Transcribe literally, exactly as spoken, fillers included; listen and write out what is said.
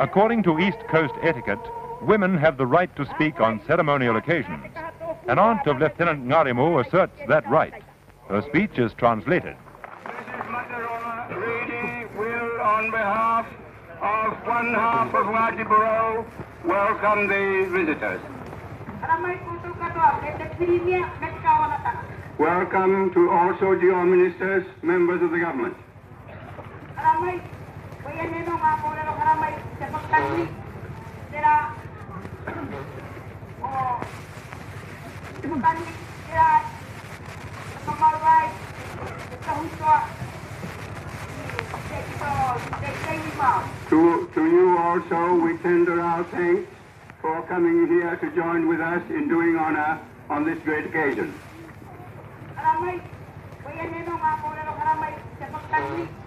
According to East Coast etiquette, women have the right to speak on ceremonial occasions. An aunt of Lieutenant Ngarimu asserts that right. Her speech is translated. Missus Matarona Reedy will, on behalf of one half of Wadiboro, welcome the visitors. Welcome to all Sojo ministers, members of the government. To, to you also, we tender our thanks for coming here to join with us in doing honor on this great occasion.